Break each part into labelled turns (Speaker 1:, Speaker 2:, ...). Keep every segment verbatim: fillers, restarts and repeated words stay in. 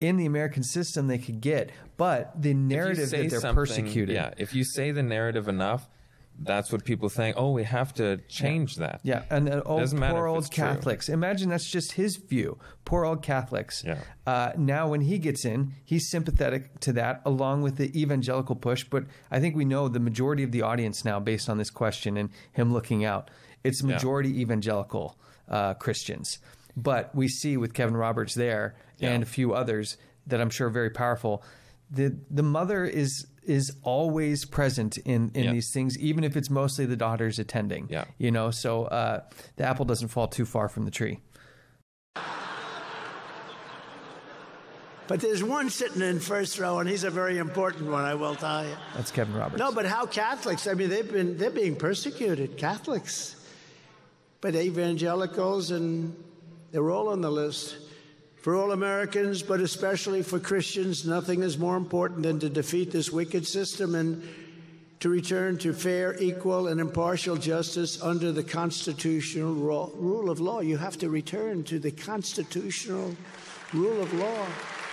Speaker 1: in the American system they could get. But the narrative that they're persecuted.
Speaker 2: Yeah, if you say the narrative enough, that's what people think. Oh, we have to change
Speaker 1: yeah.
Speaker 2: that.
Speaker 1: Yeah, and uh, old, poor old Catholics. True. Imagine that's just his view. Poor old Catholics.
Speaker 2: Yeah.
Speaker 1: Uh, now, when he gets in, he's sympathetic to that, along with the evangelical push. But I think we know the majority of the audience now, based on this question and him looking out, it's majority yeah. evangelical uh, Christians. But we see with Kevin Roberts there yeah. and a few others that I'm sure are very powerful, the the mother is is always present in, in yeah. these things, even if it's mostly the daughters attending.
Speaker 2: Yeah.
Speaker 1: You know, so uh, the apple doesn't fall too far from the tree.
Speaker 3: But there's one sitting in first row, and he's a very important one, I will tell you.
Speaker 1: That's Kevin Roberts.
Speaker 3: No, but how Catholics? I mean, they've been they're being persecuted, Catholics. But evangelicals, and they're all on the list. For all Americans, but especially for Christians, nothing is more important than to defeat this wicked system and to return to fair, equal, and impartial justice under the constitutional rule of law. You have to return to the constitutional rule of law.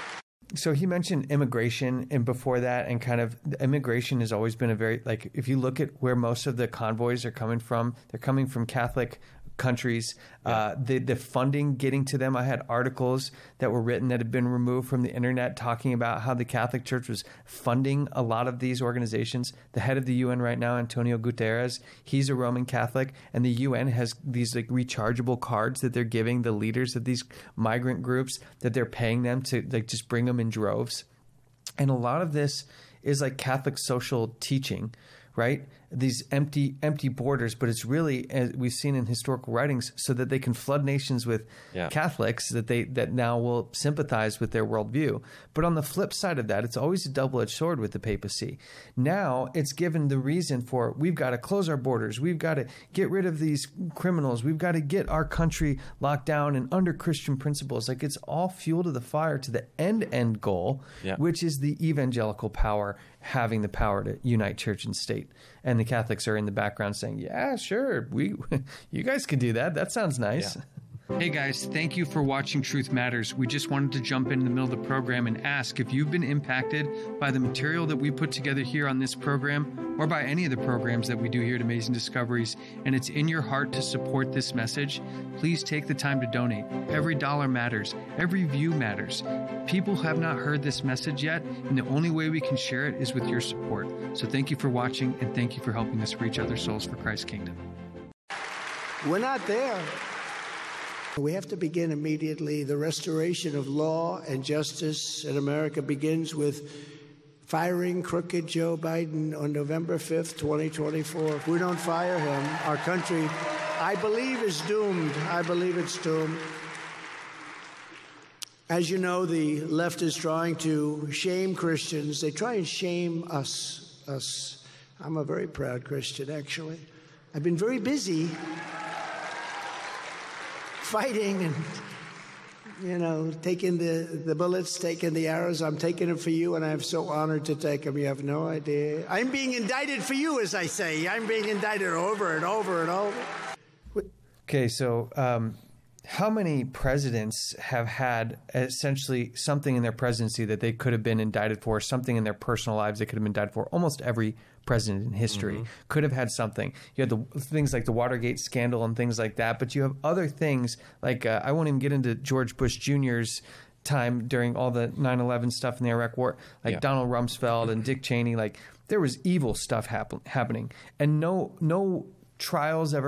Speaker 1: So he mentioned immigration, and before that, and kind of immigration has always been a very, like, if you look at where most of the convoys are coming from, they're coming from Catholic countries. Yeah. Uh, the the funding getting to them. I had articles that were written that had been removed from the internet talking about how the Catholic Church was funding a lot of these organizations. The head of the U N right now, Antonio Guterres, he's a Roman Catholic, and the U N has these like rechargeable cards that they're giving the leaders of these migrant groups, that they're paying them to like just bring them in droves. And a lot of this is like Catholic social teaching, right? These empty empty borders, but it's really, as we've seen in historical writings, so that they can flood nations with yeah. Catholics that they that now will sympathize with their worldview. But on the flip side of that, it's always a double-edged sword with the papacy. Now it's given the reason for, we've got to close our borders, we've got to get rid of these criminals, we've got to get our country locked down and under Christian principles. Like, it's all fuel to the fire to the end end goal, yeah. which is the evangelical power having the power to unite church and state. And the Catholics are in the background saying, yeah, sure, we, you guys can do that. That sounds nice. Yeah. Hey guys, thank you for watching Truth Matters. We just wanted to jump in the middle of the program and ask if you've been impacted by the material that we put together here on this program, or by any of the programs that we do here at Amazing Discoveries, and it's in your heart to support this message, please take the time to donate. Every dollar matters. Every view matters. People have not heard this message yet, and the only way we can share it is with your support. So thank you for watching, and thank you for helping us reach other souls for Christ's kingdom.
Speaker 3: We're not there. We have to begin immediately. The restoration of law and justice in America begins with firing crooked Joe Biden on November fifth, twenty twenty-four. If we don't fire him, our country, I believe, is doomed. I believe it's doomed. As you know, the left is trying to shame Christians. They try and shame us. Us. I'm a very proud Christian, actually. I've been very busy fighting and, you know, taking the, the bullets, taking the arrows. I'm taking them for you, and I'm so honored to take them. You have no idea. I'm being indicted for you, as I say. I'm being indicted over and over and over.
Speaker 1: Okay, so um, how many presidents have had essentially something in their presidency that they could have been indicted for, something in their personal lives they could have been indicted for? Almost every president in history mm-hmm. could have had something. You had the things like the Watergate scandal and things like that, but you have other things like uh, I won't even get into George Bush Junior's time during all the nine eleven stuff in the Iraq War, like yeah. Donald Rumsfeld and Dick Cheney. Like, there was evil stuff happen- happening, and no no trials ever